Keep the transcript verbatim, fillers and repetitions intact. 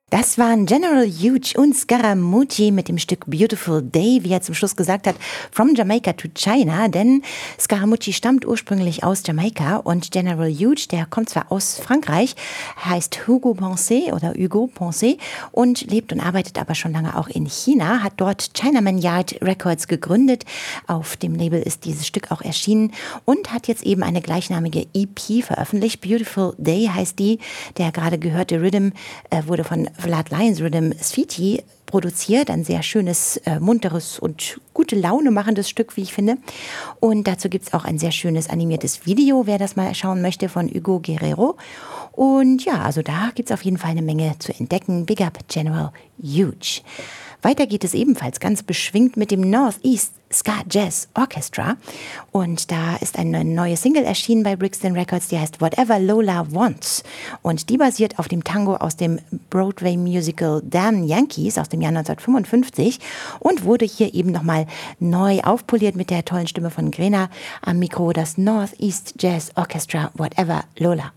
Das waren General Huge und Scaramucci mit dem Stück Beautiful Day, wie er zum Schluss gesagt hat, from Jamaica to China, denn Scaramucci stammt ursprünglich aus Jamaika und General Huge, der kommt zwar aus Frankreich, heißt Hugo Poncet oder Hugo Poncet und lebt und arbeitet aber schon lange auch in China, hat dort Chinaman Yard Records gegründet, auf dem Label ist dieses Stück auch erschienen und hat jetzt eben eine gleichnamige E P veröffentlicht, Beautiful Day heißt die, der gerade gehörte Rhythm äh, wurde von Vlad Lyons Rhythm Sfiti produziert, ein sehr schönes, äh, munteres und gute Laune machendes Stück, wie ich finde. Und dazu gibt es auch ein sehr schönes animiertes Video, wer das mal schauen möchte, von Hugo Guerrero. Und ja, also da gibt es auf jeden Fall eine Menge zu entdecken. Big up General Huge. Weiter geht es ebenfalls ganz beschwingt mit dem Northeast Ska Jazz Orchestra. Und da ist eine neue Single erschienen bei Brixton Records, die heißt Whatever Lola Wants. Und die basiert auf dem Tango aus dem Broadway-Musical Damn Yankees aus dem Jahr neunzehnhundertfünfundfünfzig und wurde hier eben nochmal neu aufpoliert mit der tollen Stimme von Grena am Mikro, das Northeast Jazz Orchestra Whatever Lola